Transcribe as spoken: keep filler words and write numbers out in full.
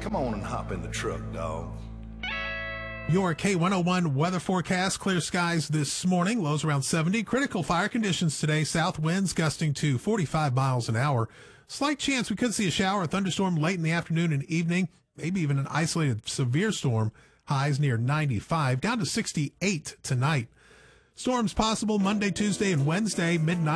Come on and hop in the truck, dog. Your K one oh one weather forecast. Clear skies this morning. Lows around seventy. Critical fire conditions today. South winds gusting to forty-five miles an hour. Slight chance we could see a shower or thunderstorm late in the afternoon and evening. Maybe even an isolated severe storm. Highs near ninety-five. Down to sixty-eight tonight. Storms possible Monday, Tuesday, and Wednesday. Midnight.